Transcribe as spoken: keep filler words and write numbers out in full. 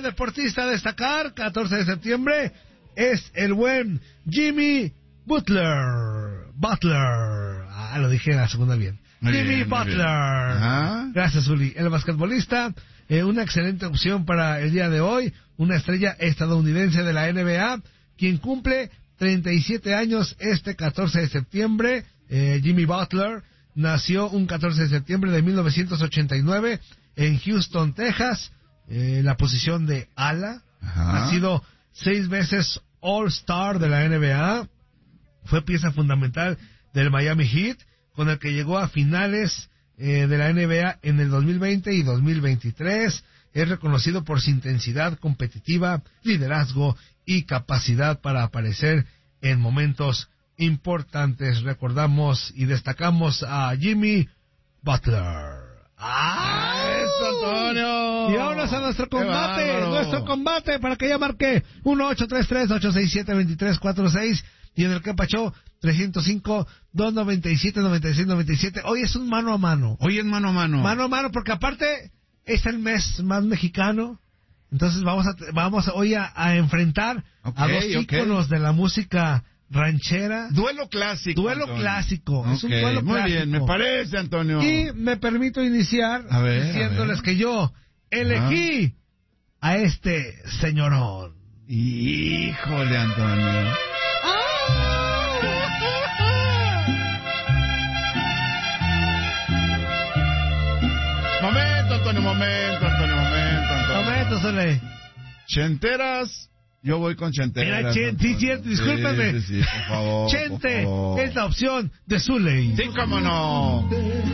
deportista a destacar, catorce de septiembre, es el buen Jimmy Butler. Butler. Ah, lo dije en la segunda bien. Muy Jimmy bien, muy Butler. bien. Gracias, Uli. El basquetbolista, eh, una excelente opción para el día de hoy, una estrella estadounidense de la N B A, quien cumple treinta y siete años este catorce de septiembre. Eh, Jimmy Butler nació un catorce de septiembre de mil novecientos ochenta y nueve en Houston, Texas, eh, la posición de ala. Ajá. Ha sido seis veces All-Star de la N B A. Fue pieza fundamental del Miami Heat, con el que llegó a finales eh, de la N B A en el dos mil veinte y dos mil veintitrés. Es reconocido por su intensidad competitiva, liderazgo y capacidad para aparecer en momentos importantes. Recordamos y destacamos a Jimmy Butler. ¡Ah! ¡Eso, Antonio! Y vámonos a nuestro combate, nuestro combate, para que ya marque uno ocho tres tres, ocho seis siete, dos tres cuatro seis y en el que pachó trescientos cinco, doscientos noventa y siete, noventa y seis, noventa y siete. Hoy es un mano a mano. Hoy es mano a mano. Mano a mano, porque aparte es el mes más mexicano. Entonces vamos a vamos hoy a, a enfrentar okay, a dos íconos okay. de la música ranchera. Duelo clásico. Duelo Antonio. clásico. Okay, es un duelo muy clásico. bien, me parece, Antonio. Y me permito iniciar a ver, diciéndoles a ver. que yo elegí Ajá. a este señorón. Híjole, Antonio. Momento, Antonio, momento, Antonio, momento, Antonio. Momento, Soleil. Chenteras, yo voy con Chenteras. Mira, Chen, sí, cierto, discúlpame. Sí, sí, sí, por favor. Chente por favor. es la opción de Soleil. Sí, cómo no.